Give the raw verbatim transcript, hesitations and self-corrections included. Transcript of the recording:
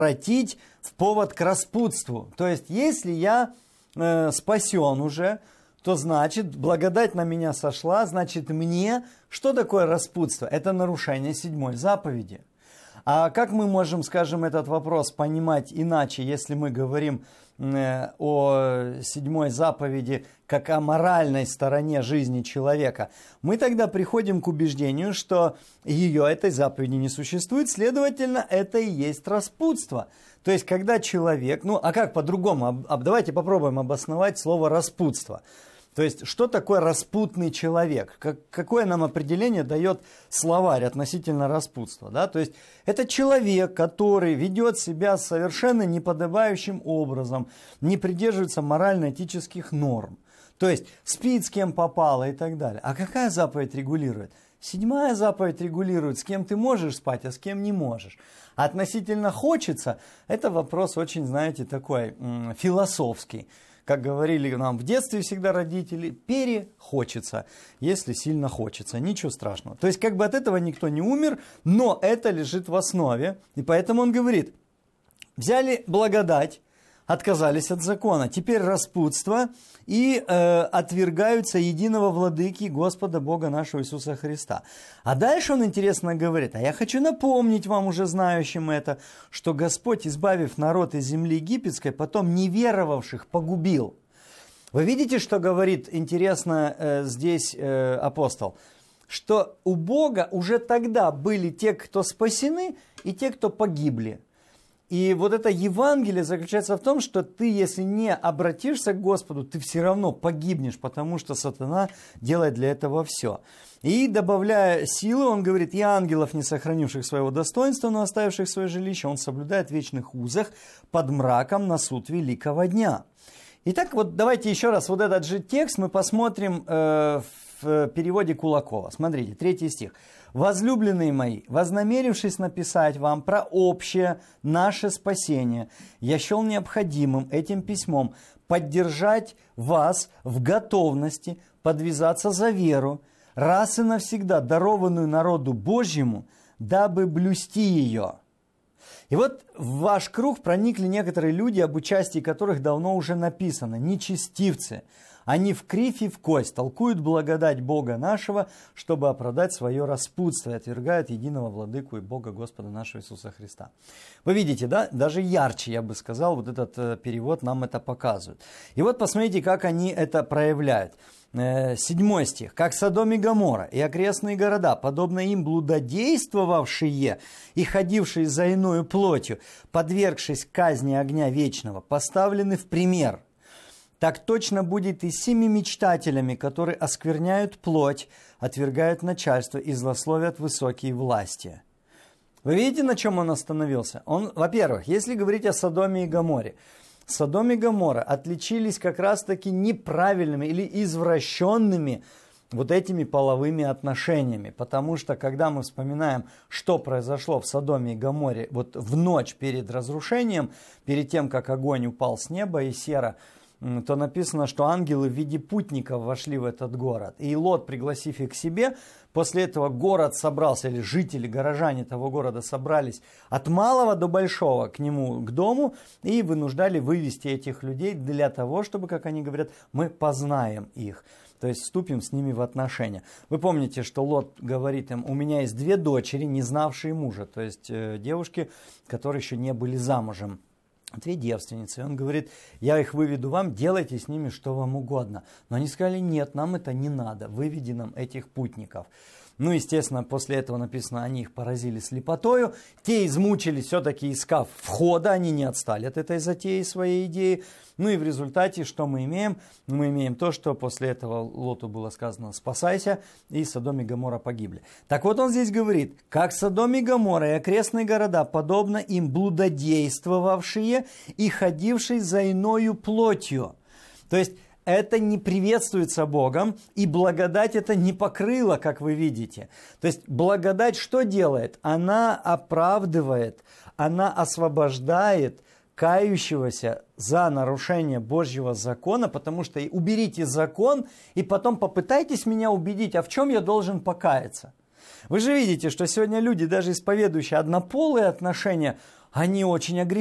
превратить в повод к распутству. То есть, если я э, спасен уже, то значит, благодать на меня сошла, значит, мне... Что такое распутство? Это нарушение седьмой заповеди. А как мы можем, скажем, этот вопрос понимать иначе, если мы говорим э, о седьмой заповеди как о моральной стороне жизни человека? Мы тогда приходим к убеждению, что ее, этой заповеди, не существует, следовательно, это и есть распутство. То есть, когда человек... Ну, а как по-другому? Давайте попробуем обосновать слово «распутство». То есть, что такое распутный человек? Как, какое нам определение дает словарь относительно распутства? Да? То есть, это человек, который ведет себя совершенно неподобающим образом, не придерживается морально-этических норм. То есть, спит с кем попало и так далее. А какая заповедь регулирует? Седьмая заповедь регулирует, с кем ты можешь спать, а с кем не можешь. А относительно хочется, это вопрос очень, знаете, такой м- философский. Как говорили нам в детстве всегда родители, перехочется, если сильно хочется, ничего страшного. То есть как бы от этого никто не умер, но это лежит в основе. И поэтому он говорит, взяли благодать, отказались от закона, теперь распутство и э, отвергаются единого владыки Господа Бога нашего Иисуса Христа. А дальше он интересно говорит, а я хочу напомнить вам, уже знающим это, что Господь, избавив народ из земли египетской, потом неверовавших погубил. Вы видите, что говорит интересно э, здесь э, апостол? Что у Бога уже тогда были те, кто спасены, и те, кто погибли. И вот это Евангелие заключается в том, что ты, если не обратишься к Господу, ты все равно погибнешь, потому что сатана делает для этого все. И добавляя силы, он говорит, и ангелов, не сохранивших своего достоинства, но оставивших свое жилище, он соблюдает в вечных узах под мраком на суд великого дня. Итак, вот давайте еще раз вот этот же текст мы посмотрим э, в переводе Кулакова. Смотрите, третий стих. «Возлюбленные мои, вознамерившись написать вам про общее наше спасение, я счел необходимым этим письмом поддержать вас в готовности подвязаться за веру, раз и навсегда дарованную народу Божьему, дабы блюсти ее». И вот в ваш круг проникли некоторые люди, об участии которых давно уже написано, нечестивцы. Они в кривь и в кость толкуют благодать Бога нашего, чтобы оправдать свое распутство, и отвергают единого владыку и Бога Господа нашего Иисуса Христа. Вы видите, да? Даже ярче, я бы сказал, вот этот э, перевод нам это показывает. И вот посмотрите, как они это проявляют. Э, седьмой стих. «Как Содом и Гоморра и окрестные города, подобно им блудодействовавшие и ходившие за иною плотью, подвергшись казни огня вечного, поставлены в пример. Так точно будет и с сими мечтателями, которые оскверняют плоть, отвергают начальство и злословят высокие власти». Вы видите, на чем он остановился? Он, во-первых, если говорить о Содоме и Гоморе, Содом и Гоморра отличились как раз-таки неправильными или извращенными вот этими половыми отношениями. Потому что, когда мы вспоминаем, что произошло в Содоме и Гоморе вот в ночь перед разрушением, перед тем, как огонь упал с неба и сера, то написано, что ангелы в виде путников вошли в этот город. И Лот, пригласив их к себе, после этого город собрался, или жители, горожане того города собрались от малого до большого к нему, к дому, и вынуждали вывести этих людей для того, чтобы, как они говорят, мы познаем их. То есть вступим с ними в отношения. Вы помните, что Лот говорит им, у меня есть две дочери, не знавшие мужа, то есть э, девушки, которые еще не были замужем. Две девственницы. И он говорит, я их выведу вам, делайте с ними что вам угодно. Но они сказали, нет, нам это не надо, выведи нам этих путников. Ну, естественно, после этого написано, они их поразили слепотою. Те измучились, все-таки искав входа, они не отстали от этой затеи, своей идеи. Ну и в результате, что мы имеем? Мы имеем то, что после этого Лоту было сказано, спасайся, и Содом и Гоморра погибли. Так вот он здесь говорит, как Содом и Гоморра и окрестные города, подобно им блудодействовавшие и ходившие за иною плотью. То есть, это не приветствуется Богом, и благодать это не покрыла, как вы видите. То есть благодать что делает? Она оправдывает, она освобождает кающегося за нарушение Божьего закона, потому что уберите закон, и потом попытайтесь меня убедить, а в чем я должен покаяться. Вы же видите, что сегодня люди, даже исповедующие однополые отношения, они очень агрессивны.